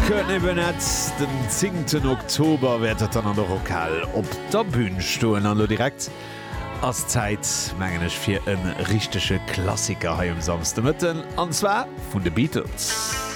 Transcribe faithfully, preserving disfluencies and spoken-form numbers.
Könnebennetz den zehnten Oktober werdet dann an der Rokal op der Bühne stoen an direkt als Zeit mengenech fir een richsche Klassiker ha am samste Mëtten, an zwar vun de Beatles.